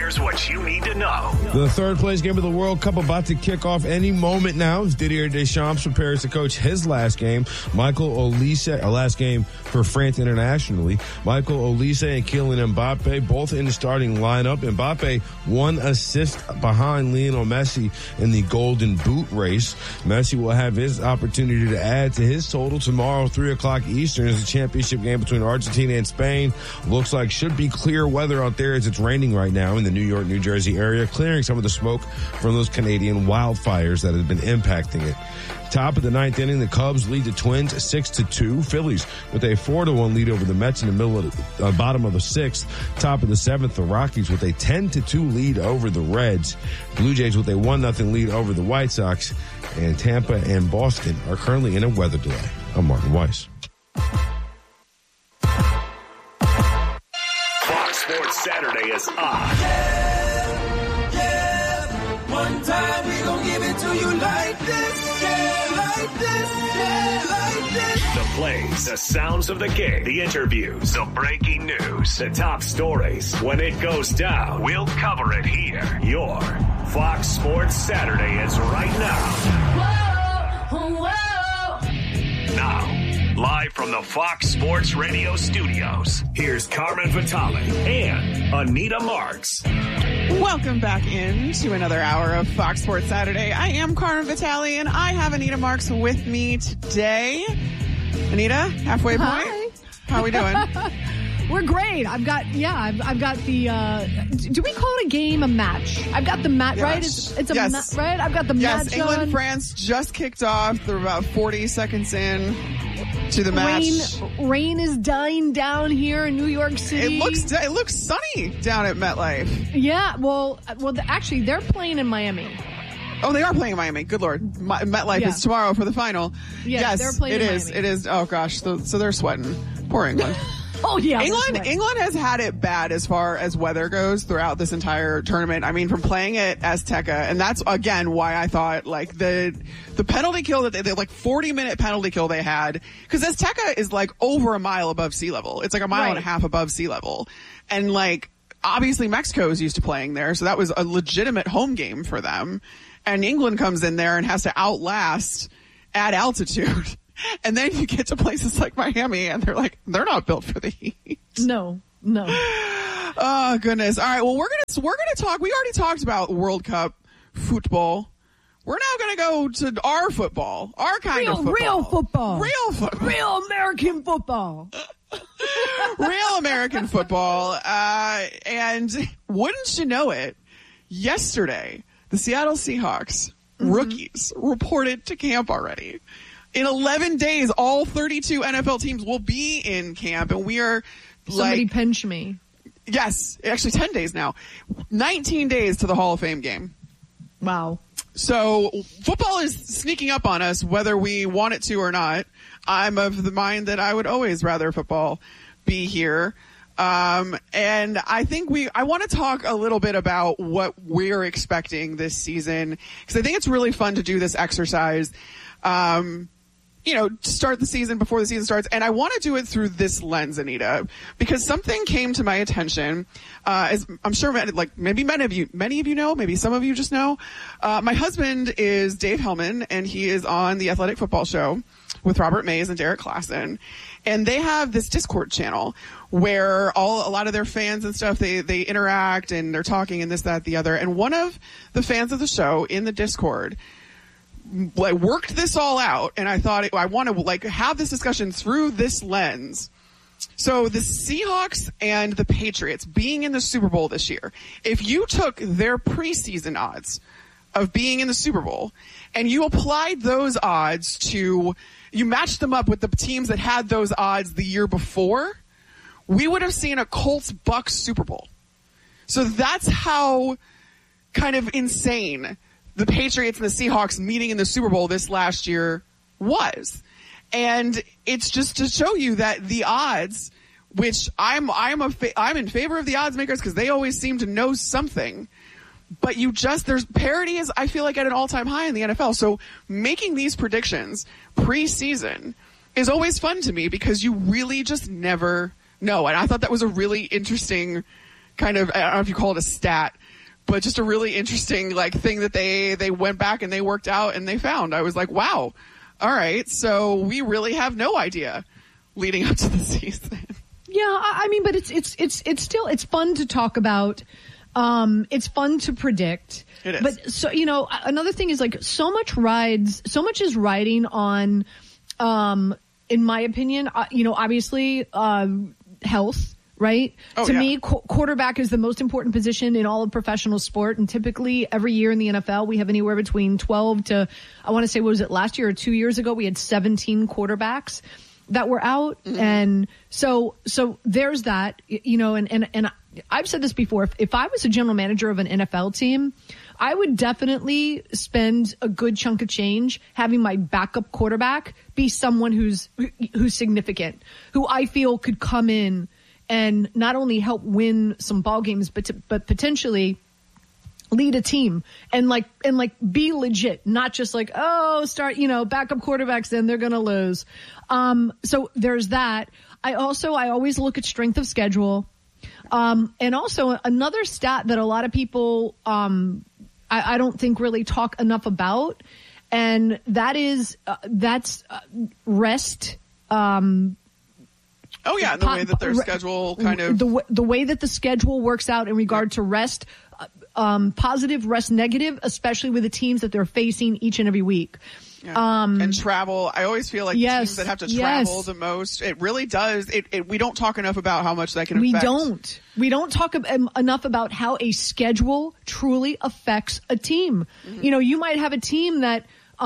Here's what you need to know. The third place game of the World Cup about to kick off any moment now as Didier Deschamps prepares to coach his last game. Michael Olise, last game for France internationally. Michael Olise and Kylian Mbappe both in the starting lineup. Mbappe 1 assist behind Lionel Messi in the Golden Boot race. Messi will have his opportunity to add to his total tomorrow, 3 o'clock Eastern, as the championship game between Argentina and Spain. Looks like should be clear weather out there as it's raining right now in the New York, New Jersey area, clearing some of the smoke from those Canadian wildfires that have been impacting it. Top of the ninth inning, the Cubs lead the Twins 6-2. Phillies with a 4-1 lead over the Mets in the middle of the bottom of the sixth. Top of the seventh, the Rockies with a 10-2 lead over the Reds. Blue Jays with a 1-0 lead over the White Sox. And Tampa and Boston are currently in a weather delay. I'm Martin Weiss. Fox Sports Saturday is on. One time we gon' give it to you like this, like this, like this. The plays, the sounds of the game, the interviews, the breaking news, the top stories. When it goes down, we'll cover it here. Your Fox Sports Saturday is right now. Whoa, whoa. Now, live from the Fox Sports Radio studios, here's Carmen Vitale and Anita Marks. Welcome back into another hour of Fox Sports Saturday. I am Carmen Vitale, and I have Anita Marks with me today. Anita, halfway point. Hi. How are we doing? We're great. I've got the, do we call it a game, a match? I've got the match, Yeah, right? match. It's a Yes. match, right? I've got the match Yes, England, on. France just kicked off. They're about 40 seconds in to the match. Rain is dying down here in New York City. It looks sunny down at MetLife. Yeah, actually, they're playing in Miami. Oh, they are playing in Miami. Good Lord. MetLife Yeah. is tomorrow for the final. Yes, they're playing it in is. Miami. It is. Oh, gosh. So they're sweating. Poor England. Oh, yeah. England has had it bad as far as weather goes throughout this entire tournament. I mean, from playing at Azteca, and that's again why I thought like the penalty kill that they like 40-minute penalty kill they had, because Azteca is like over a mile above sea level. It's like a mile and a half above sea level, and like obviously Mexico is used to playing there, so that was a legitimate home game for them. And England comes in there and has to outlast at altitude. And then you get to places like Miami, and they're not built for the heat. No. Oh goodness! All right, well we're gonna talk. We already talked about World Cup football. We're now gonna go to our football, our kind of football, real football, real American football, real American football. And wouldn't you know it? Yesterday, the Seattle Seahawks rookies reported to camp already. In 11 days, all 32 NFL teams will be in camp, and we are Somebody pinch me. Yes, actually 10 days now. 19 days to the Hall of Fame game. Wow. So football is sneaking up on us, whether we want it to or not. I'm of the mind that I would always rather football be here. And I think I want to talk a little bit about what we're expecting this season, because I think it's really fun to do this exercise. To start the season before the season starts. And I want to do it through this lens, Anita, because something came to my attention, as I'm sure maybe many of you know, maybe some of you just know. My husband is Dave Hellman, and he is on the Athletic Football Show with Robert Mays and Derek Klassen. And they have this Discord channel where a lot of their fans and stuff, they interact and they're talking and this, that, the other. And one of the fans of the show in the Discord worked this all out, and I thought I want to have this discussion through this lens. So the Seahawks and the Patriots being in the Super Bowl this year, if you took their preseason odds of being in the Super Bowl and you applied those odds you matched them up with the teams that had those odds the year before, we would have seen a Colts-Bucks Super Bowl. So that's how kind of insane the Patriots and the Seahawks meeting in the Super Bowl this last year was. And it's just to show you that the odds, which I'm in favor of the odds makers because they always seem to know something, but there's parity is, I feel like, at an all-time high in the NFL. So making these predictions preseason is always fun to me because you really just never know. And I thought that was a really interesting kind of, I don't know if you call it a stat, but just a really interesting thing that they went back and they worked out and they found. I was like, wow, all right, so we really have no idea leading up to the season. Yeah, I mean, but it's still fun to talk about. It's fun to predict. It is. But so, another thing is so much is riding on, in my opinion, obviously, health, right? Oh, to yeah. me, quarterback is the most important position in all of professional sport. And typically every year in the NFL, we have anywhere between 12 to, I want to say, what was it last year or 2 years ago? We had 17 quarterbacks that were out. Mm-hmm. And so there's that, and I've said this before. If I was a general manager of an NFL team, I would definitely spend a good chunk of change having my backup quarterback be someone who's significant, who I feel could come in and not only help win some ball games, but potentially lead a team and be legit, not just start, backup quarterbacks, then they're going to lose. So there's that. I always look at strength of schedule. And also another stat that a lot of people, I don't think really talk enough about, and that is, rest. Oh yeah, the way that their schedule kind of the way that the schedule works out in regard to rest, positive, rest negative, especially with the teams that they're facing each and every week. Yeah. And travel. I always feel like the teams that have to travel the most, it really does. We don't talk enough about how much that can affect. We don't talk enough about how a schedule truly affects a team. Mm-hmm. You might have a team that,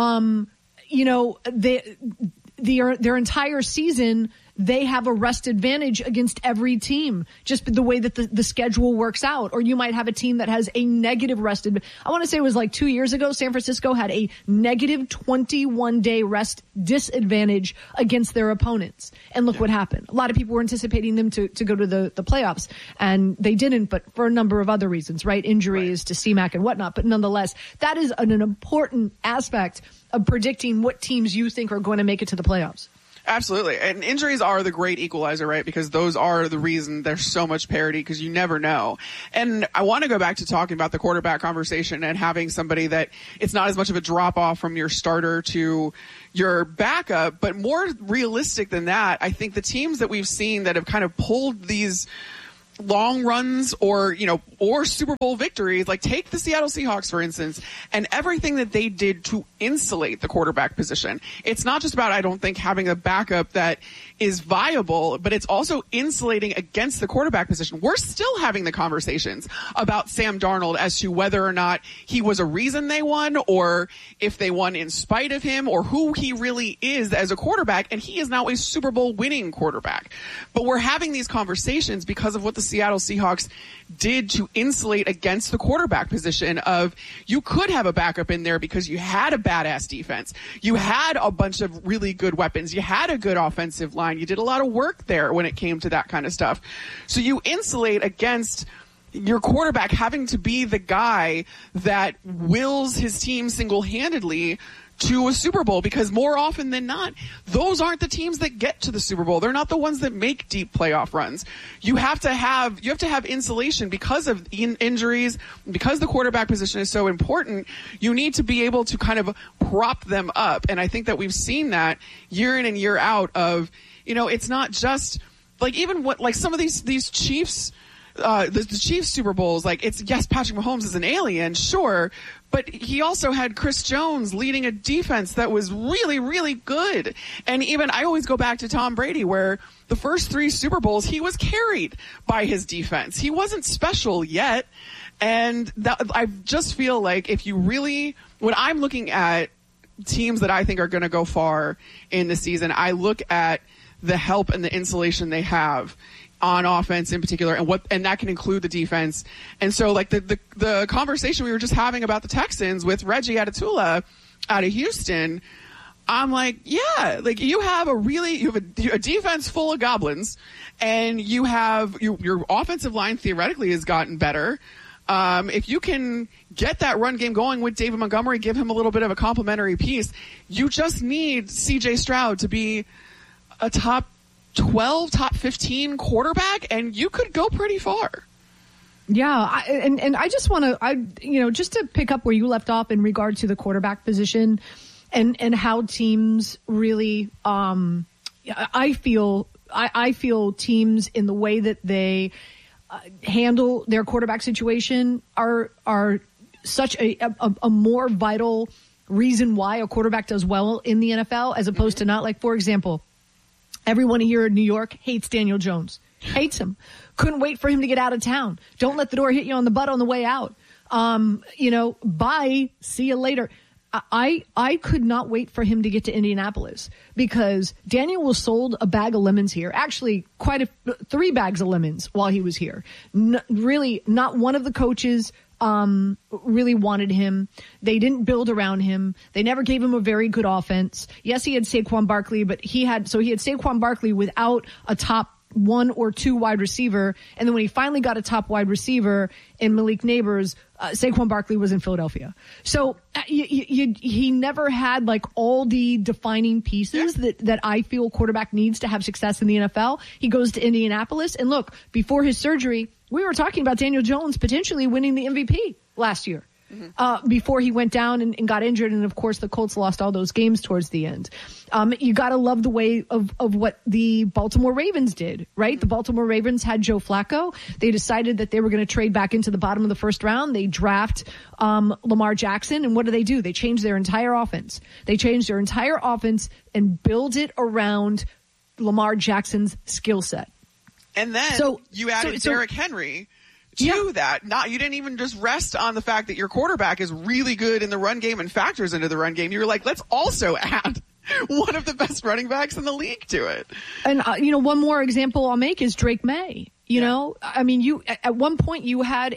their entire season, they have a rest advantage against every team, just the way that the schedule works out. Or you might have a team that has a negative rest. I want to say it was 2 years ago, San Francisco had a negative 21-day rest disadvantage against their opponents. And look what happened. A lot of people were anticipating them to go to the playoffs, and they didn't, but for a number of other reasons, right? Injuries to C-Mac and whatnot. But nonetheless, that is an important aspect of predicting what teams you think are going to make it to the playoffs. Absolutely. And injuries are the great equalizer, right? Because those are the reason there's so much parity, because you never know. And I want to go back to talking about the quarterback conversation and having somebody that it's not as much of a drop off from your starter to your backup, but more realistic than that. I think the teams that we've seen that have kind of pulled these long runs or Super Bowl victories, take the Seattle Seahawks, for instance, and everything that they did to insulate the quarterback position. It's not just about, I don't think, having a backup that is viable, but it's also insulating against the quarterback position. We're still having the conversations about Sam Darnold as to whether or not he was a reason they won, or if they won in spite of him, or who he really is as a quarterback, and he is now a Super Bowl winning quarterback. But we're having these conversations because of what the Seattle Seahawks did to insulate against the quarterback position of, you could have a backup in there because you had a badass defense. You had a bunch of really good weapons. You had a good offensive line. You did a lot of work there when it came to that kind of stuff. So you insulate against your quarterback having to be the guy that wills his team single-handedly to a Super Bowl, because more often than not, those aren't the teams that get to the Super Bowl. They're not the ones that make deep playoff runs. You have to have insulation because of injuries, because the quarterback position is so important. You need to be able to kind of prop them up. And I think that we've seen that year in and year out of, it's not just even what, some of these Chiefs, the Chiefs Super Bowls, yes, Patrick Mahomes is an alien, sure, but he also had Chris Jones leading a defense that was really, really good. And even I always go back to Tom Brady, where the first 3 Super Bowls, he was carried by his defense. He wasn't special yet. And I just feel like if you really, when I'm looking at teams that I think are going to go far in the season, I look at the help and the insulation they have on offense in particular, and that can include the defense. And so the conversation we were just having about the Texans with Reggie Atatula out of Houston, I'm like, yeah, you have a defense full of goblins, and you have your offensive line theoretically has gotten better. If you can get that run game going with David Montgomery, give him a little bit of a complimentary piece, you just need CJ Stroud to be a top 12, top 15 quarterback, and you could go pretty far. Yeah, and I just want to, just to pick up where you left off in regard to the quarterback position and how teams really, I feel teams in the way that they handle their quarterback situation are such a more vital reason why a quarterback does well in the NFL as opposed to not. Like, for example, everyone here in New York hates Daniel Jones. Hates him. Couldn't wait for him to get out of town. Don't let the door hit you on the butt on the way out. Bye. See you later. I could not wait for him to get to Indianapolis because Daniel was sold a bag of lemons here. Actually, 3 bags of lemons while he was here. Really, not one of the coaches really wanted him. They didn't build around him. They never gave him a very good offense. Yes, he had Saquon Barkley, but he had Saquon Barkley without a top 1 or 2 wide receiver. And then when he finally got a top wide receiver in Malik Neighbors, Saquon Barkley was in Philadelphia. So he never had like all the defining pieces that I feel quarterback needs to have success in the NFL. He goes to Indianapolis, and look, before his surgery, we were talking about Daniel Jones potentially winning the MVP last year. Before he went down and got injured. And of course, the Colts lost all those games towards the end. You got to love the way of what the Baltimore Ravens did, right? The Baltimore Ravens had Joe Flacco. They decided that they were going to trade back into the bottom of the first round. They draft Lamar Jackson. And what do? They change their entire offense. They change their entire offense and build it around Lamar Jackson's skill set. And then you added Derrick Henry to that. You didn't even just rest on the fact that your quarterback is really good in the run game and factors into the run game. You were like, let's also add one of the best running backs in the league to it. And one more example I'll make is Drake May. You at one point you had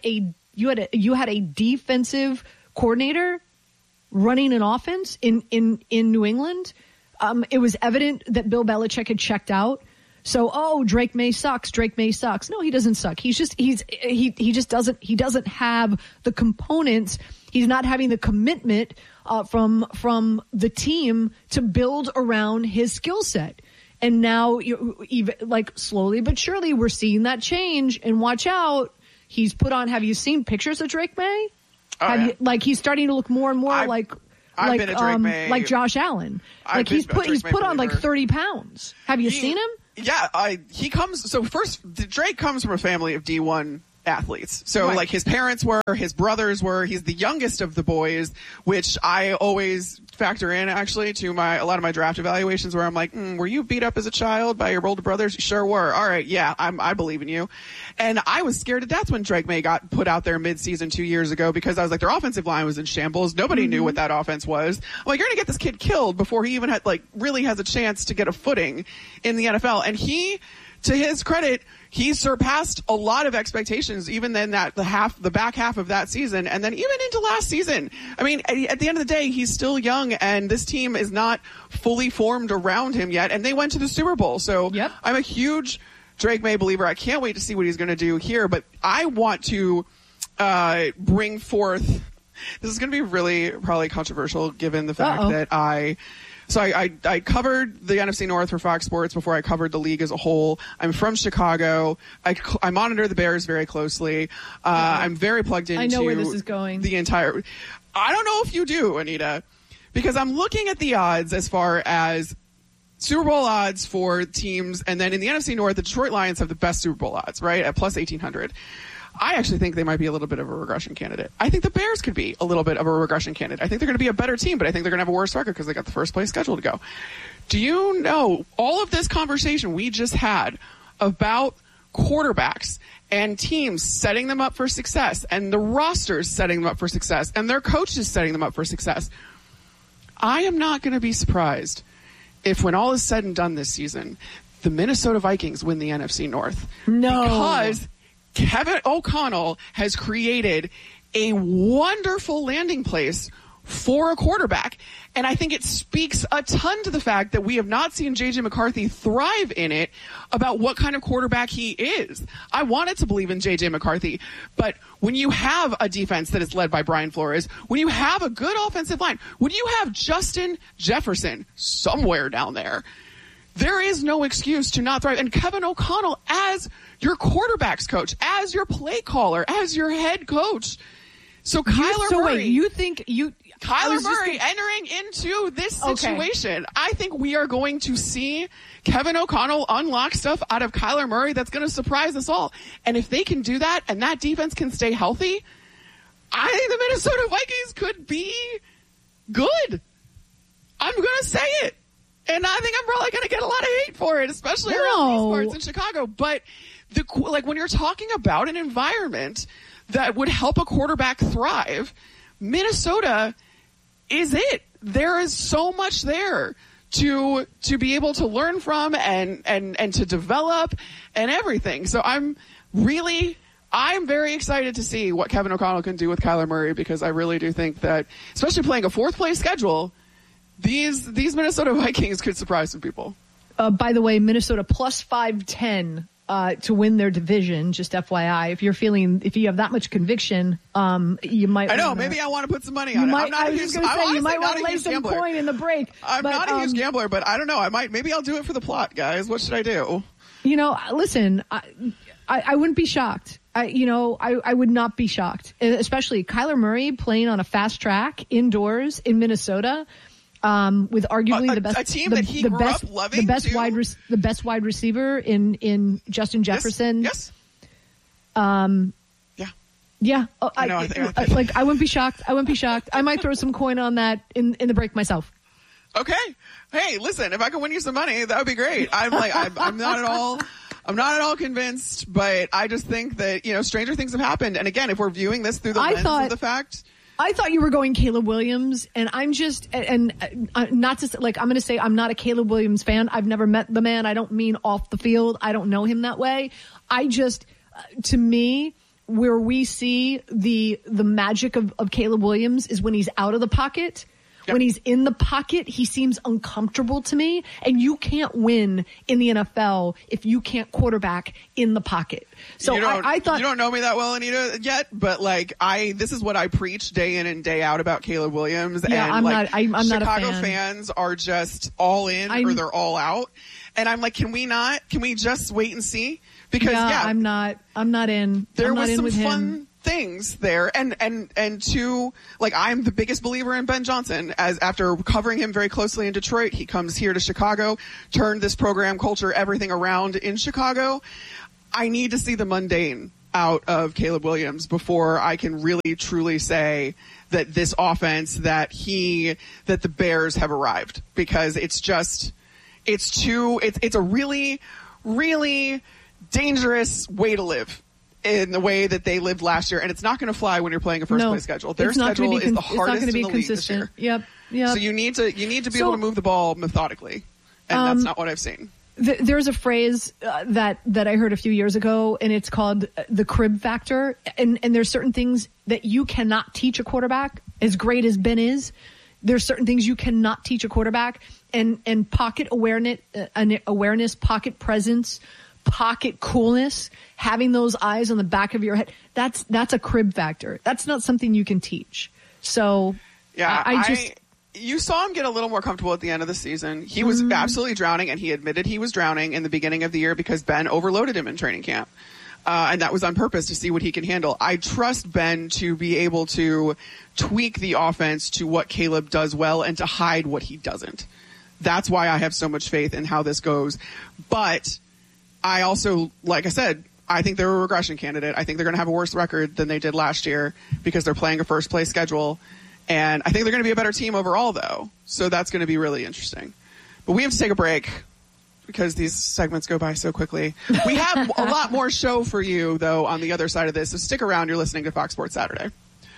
a defensive coordinator running an offense in New England. It was evident that Bill Belichick had checked out. So, Drake May sucks. Drake May sucks. No, he doesn't suck. He doesn't have the components. He's not having the commitment from the team to build around his skill set. And now, slowly but surely, we're seeing that change. And watch out, he's put on. Have you seen pictures of Drake May? He's starting to look more and more like Josh Allen. He's put on like 30 pounds. Have you seen him? Yeah, he comes. So first, Drake comes from a family of D1 athletes. So like his parents were, his brothers were. He's the youngest of the boys, which I always factor in actually to a lot of my draft evaluations where I'm like, were you beat up as a child by your older brothers? You sure were. All right, yeah, I believe in you. And I was scared to death when Drake May got put out there mid-season 2 years ago because I was like, their offensive line was in shambles. Nobody knew what that offense was. I'm like, you're gonna get this kid killed before he even really has a chance to get a footing in the NFL. And he, to his credit, he surpassed a lot of expectations, even then the back half of that season, and then even into last season. I mean, at the end of the day, he's still young, and this team is not fully formed around him yet, and they went to the Super Bowl. So I'm a huge Drake May believer. I can't wait to see what he's going to do here, but I want to bring forth, this is going to be really probably controversial given the fact that I covered the NFC North for Fox Sports before I covered the league as a whole. I'm from Chicago. I monitor the Bears very closely. I'm very plugged into. I know where this is going. I don't know if you do, Anita, because I'm looking at the odds as far as Super Bowl odds for teams, and then in the NFC North, the Detroit Lions have the best Super Bowl odds, right, at plus 1,800. I actually think they might be a little bit of a regression candidate. I think the Bears could be a little bit of a regression candidate. I think they're going to be a better team, but I think they're going to have a worse record because they got the first place schedule to go. Do you know all of this conversation we just had about quarterbacks and teams setting them up for success and the rosters setting them up for success and their coaches setting them up for success? I am not going to be surprised if when all is said and done this season, the Minnesota Vikings win the NFC North. No. Because Kevin O'Connell has created a wonderful landing place for a quarterback. And I think it speaks a ton to the fact that we have not seen J.J. McCarthy thrive in it about what kind of quarterback he is. I wanted to believe in J.J. McCarthy, but when you have a defense that is led by Brian Flores, when you have a good offensive line, when you have Justin Jefferson somewhere down there, there is no excuse to not thrive. And Kevin O'Connell, as your quarterback's coach, as your play caller, as your head coach. So Kyler Murray. Wait, you think Kyler Murray entering into this situation, I think we are going to see Kevin O'Connell unlock stuff out of Kyler Murray that's going to surprise us all. And if they can do that and that defense can stay healthy, I think the Minnesota Vikings could be good. I'm going to say it. And I think I'm probably going to get a lot of hate for it, especially around these parts in Chicago. But when you're talking about an environment that would help a quarterback thrive, Minnesota is it. There is so much there to be able to learn from and to develop and everything. So I'm very excited to see what Kevin O'Connell can do with Kyler Murray, because I really do think that, especially playing a fourth place schedule, these Minnesota Vikings could surprise some people. By the way, Minnesota plus 510 to win their division. Just FYI, if you have that much conviction, you might. I know. Maybe I want to put some money on it. I was just going to say you might want to lay some coin in the break. I'm not a huge gambler, but I don't know. I might. Maybe I'll do it for the plot, guys. What should I do? Listen. I wouldn't be shocked. I would not be shocked, especially Kyler Murray playing on a fast track indoors in Minnesota. With arguably the best, a team that he grew up loving, the best wide receiver in Justin Jefferson. Yes. Yeah. I wouldn't be shocked. I might throw some coin on that in the break myself. Okay. Hey, listen, if I could win you some money, that would be great. I'm not at all convinced, but I just think that, stranger things have happened. And again, if we're viewing this through the lens of the fact. I thought you were going Caleb Williams, and I'm just, and not to, I'm going to say I'm not a Caleb Williams fan. I've never met the man. I don't mean off the field. I don't know him that way. I just, to me, where we see the magic of Caleb Williams is when he's out of the pocket. Yep. When he's in the pocket, he seems uncomfortable to me, and you can't win in the NFL if you can't quarterback in the pocket. So I thought you don't know me that well, Anita, yet, but this is what I preach day in and day out about Caleb Williams. Yeah, and I'm Chicago not a fan. Fans are just all in or they're all out, and I'm like, can we just wait and see? Because I'm not in. There was some fun things there, and I'm the biggest believer in Ben Johnson, as after covering him very closely in Detroit, he comes here to Chicago, turned this program culture, everything around in Chicago. I need to see the mundane out of Caleb Williams before I can really truly say that this offense, that the Bears have arrived, because it's a really, really dangerous way to live in the way that they lived last year, and it's not going to fly when you're playing a first place schedule. Their schedule is the hardest in the league this year. Yep. So you need to be able to move the ball methodically, and that's not what I've seen. There's a phrase that I heard a few years ago, and it's called the crib factor. And there's certain things that you cannot teach a quarterback. As great as Ben is, there's certain things you cannot teach a quarterback. And pocket awareness, pocket presence, pocket coolness, having those eyes on the back of your head, that's a crib factor. That's not something you can teach. So you saw him get a little more comfortable at the end of the season. He was absolutely drowning, and he admitted he was drowning in the beginning of the year because Ben overloaded him in training camp. And that was on purpose to see what he can handle. I trust Ben to be able to tweak the offense to what Caleb does well and to hide what he doesn't. That's why I have so much faith in how this goes. But I also, like I said, I think they're a regression candidate. I think they're going to have a worse record than they did last year because they're playing a first place schedule. And I think they're going to be a better team overall, though. So that's going to be really interesting. But we have to take a break because these segments go by so quickly. We have a lot more show for you, though, on the other side of this. So stick around. You're listening to Fox Sports Saturday.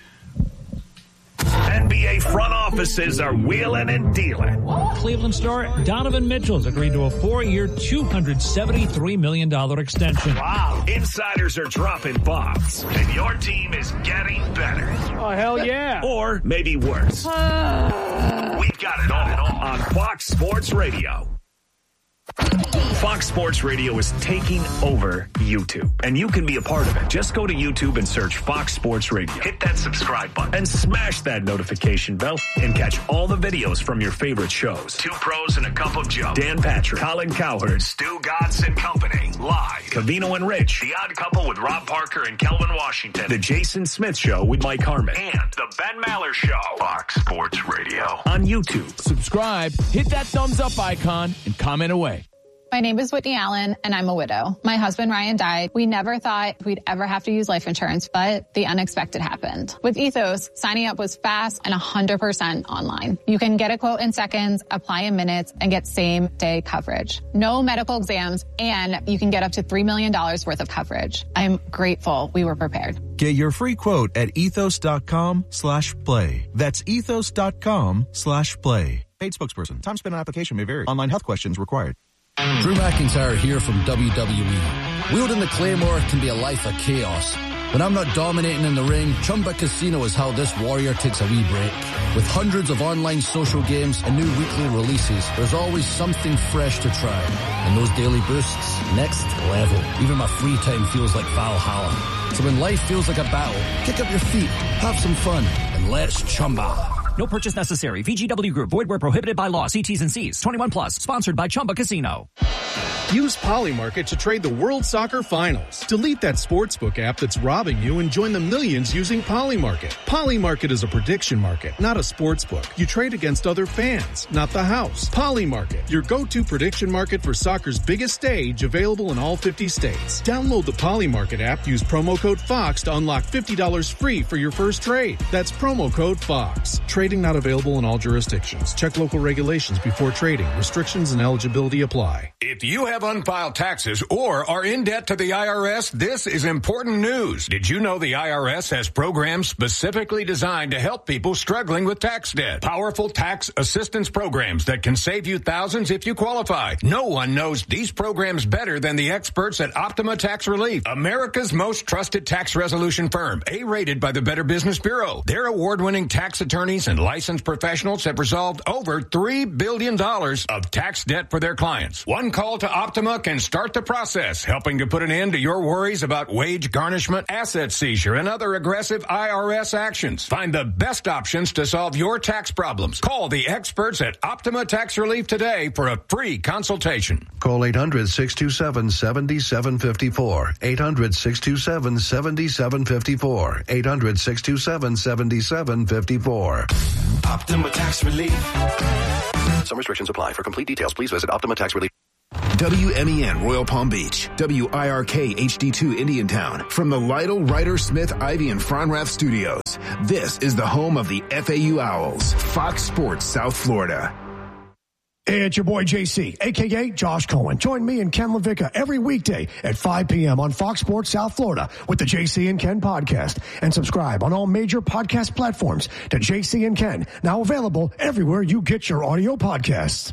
NBA front offices are wheeling and dealing. Cleveland star Donovan Mitchell's agreed to a 4-year, $273 million extension. Wow. Insiders are dropping bombs, and your team is getting better. Oh, hell yeah. Or maybe worse. We've got it all on Fox Sports Radio. Fox Sports Radio is taking over YouTube, and you can be a part of it. Just go to YouTube and search Fox Sports Radio. Hit that subscribe button and smash that notification bell and catch all the videos from your favorite shows. Two Pros and a Cup of Joe. Dan Patrick, Colin Cowherd, Stu Godson and Company. Live. Covino and Rich. The Odd Couple with Rob Parker and Kelvin Washington. The Jason Smith Show with Mike Harmon. And The Ben Maller Show. Fox Sports Radio. On YouTube. Subscribe, hit that thumbs up icon, and comment away. My name is Whitney Allen, and I'm a widow. My husband, Ryan, died. We never thought we'd ever have to use life insurance, but the unexpected happened. With Ethos, signing up was fast and 100% online. You can get a quote in seconds, apply in minutes, and get same-day coverage. No medical exams, and you can get up to $3 million worth of coverage. I'm grateful we were prepared. Get your free quote at ethos.com/play. That's ethos.com/play. Paid spokesperson. Time spent on application may vary. Online health questions required. Drew McIntyre here from WWE. Wielding the Claymore can be a life of chaos. When I'm not dominating in the ring, Chumba Casino is how this warrior takes a wee break. With hundreds of online social games and new weekly releases, there's always something fresh to try. And those daily boosts, next level. Even my free time feels like Valhalla. So when life feels like a battle, kick up your feet, have some fun, and let's Chumba. No purchase necessary. VGW Group. Void where prohibited by law. See T's and C's. 21 plus. Sponsored by Chumba Casino. Use Polymarket to trade the World Soccer Finals. Delete that sportsbook app that's robbing you and join the millions using Polymarket. Polymarket is a prediction market, not a sportsbook. You trade against other fans, not the house. Polymarket, your go-to prediction market for soccer's biggest stage, available in all 50 states. Download the Polymarket app. Use promo code FOX to unlock $50 free for your first trade. That's promo code FOX. Trading not available in all jurisdictions. Check local regulations before trading. Restrictions and eligibility apply. If you have unfiled taxes or are in debt to the IRS, this is important news. Did you know the IRS has programs specifically designed to help people struggling with tax debt? Powerful tax assistance programs that can save you thousands if you qualify. No one knows these programs better than the experts at Optima Tax Relief, America's most trusted tax resolution firm, A-rated by the Better Business Bureau. Their award-winning tax attorneys and licensed professionals have resolved over $3 billion of tax debt for their clients. One call to Optima can start the process, helping to put an end to your worries about wage garnishment, asset seizure, and other aggressive IRS actions. Find the best options to solve your tax problems. Call the experts at Optima Tax Relief today for a free consultation. Call 800-627-7754. 800-627-7754. 800-627-7754. Optima Tax Relief. Some restrictions apply. For complete details, please visit Optima Tax Relief. WMEN Royal Palm Beach, WIRK HD2 Indiantown. From the Lytle, Ryder, Smith, Ivy, and Fronrath Studios, this is the home of the FAU Owls, Fox Sports South Florida. Hey, it's your boy JC, a.k.a. Josh Cohen. Join me and Ken LaVicka every weekday at 5 p.m. on Fox Sports South Florida with the JC and Ken podcast. And subscribe on all major podcast platforms to JC and Ken, now available everywhere you get your audio podcasts.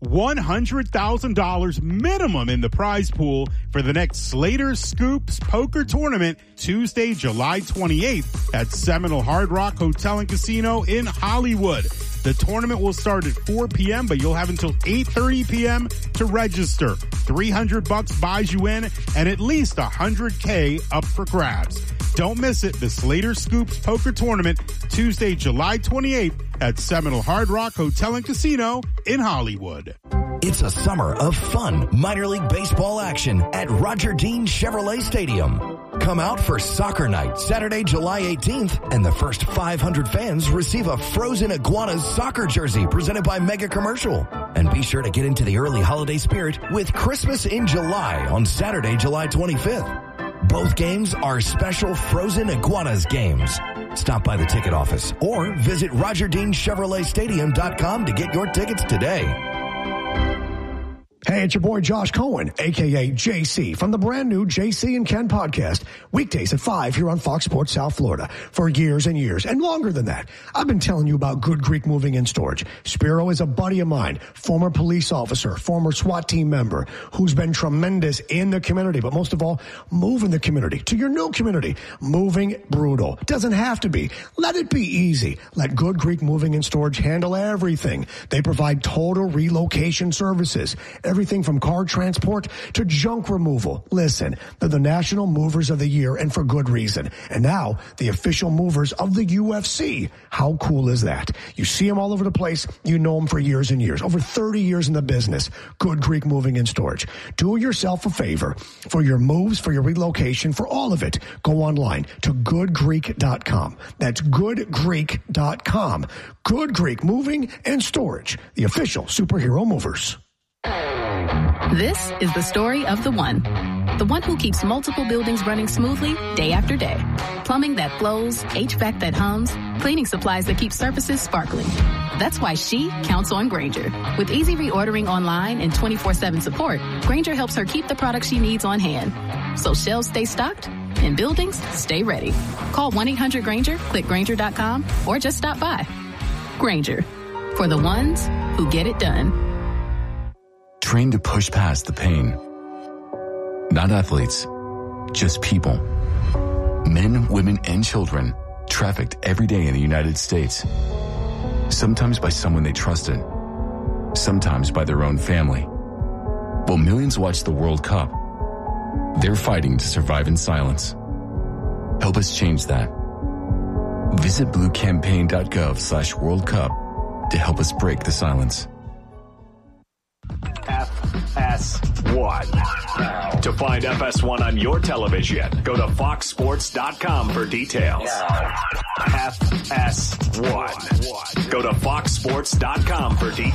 $100,000 minimum in the prize pool for the next Slater Scoops Poker Tournament, Tuesday, July 28th at Seminole Hard Rock Hotel and Casino in Hollywood. The tournament will start at 4 p.m., but you'll have until 8:30 p.m. to register. $300 buys you in and at least $100K up for grabs. Don't miss it. The Slater Scoops Poker Tournament, Tuesday, July 28th at Seminole Hard Rock Hotel and Casino in Hollywood. It's a summer of fun minor league baseball action at Roger Dean Chevrolet Stadium. Come out for Soccer Night, Saturday, July 18th, and the first 500 fans receive a Frozen Iguanas soccer jersey presented by Mega Commercial. And be sure to get into the early holiday spirit with Christmas in July on Saturday, July 25th. Both games are special Frozen Iguanas games. Stop by the ticket office or visit RogerDeanChevroletStadium.com to get your tickets today. Hey, it's your boy Josh Cohen, a.k.a. JC, from the brand new JC and Ken podcast, weekdays at 5 here on Fox Sports South Florida. For years and years, and longer than that, I've been telling you about Good Greek Moving and Storage. Spiro is a buddy of mine, former police officer, former SWAT team member, who's been tremendous in the community, but most of all, moving the community to your new community. Moving brutal. Doesn't have to be. Let it be easy. Let Good Greek Moving and Storage handle everything. They provide total relocation services. everything from car transport to junk removal. Listen, they're the National Movers of the Year, and for good reason. And now, the official movers of the UFC. How cool is that? You see them all over the place. You know them for years and years. Over 30 years in the business. Good Greek Moving and Storage. Do yourself a favor. For your moves, for your relocation, for all of it, go online to goodgreek.com. That's goodgreek.com. Good Greek Moving and Storage, the official superhero movers. This is the story of the one who keeps multiple buildings running smoothly day after day. Plumbing that flows, HVAC that hums, cleaning supplies that keep surfaces sparkling. That's why she counts on Grainger. With easy reordering online and 24/7 support, Grainger helps her keep the products she needs on hand. So shelves stay stocked and buildings stay ready. Call 1-800-GRAINGER, click Grainger.com, or just stop by. Grainger, for the ones who get it done. Trained to push past the pain. Not athletes, just people. Men, women, and children trafficked every day in the United States. Sometimes by someone they trusted. Sometimes by their own family. While millions watch the World Cup, they're fighting to survive in silence. Help us change that. Visit bluecampaign.gov/World Cup to help us break the silence. FS1. To find FS1 on your television, go to foxsports.com for details. FS1. Go to foxsports.com for details.